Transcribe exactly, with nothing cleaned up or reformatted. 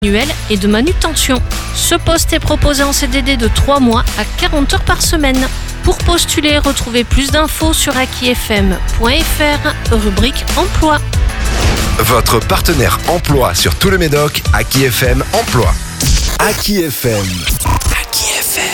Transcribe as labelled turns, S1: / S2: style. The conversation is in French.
S1: annuel et de manutention. Ce poste est proposé en C D D de trois mois à quarante heures par semaine. Pour postuler, retrouvez plus d'infos sur acquis f m point f r, rubrique emploi.
S2: Votre partenaire emploi sur tout le Médoc, Acquis F M Emploi. Acquis F M.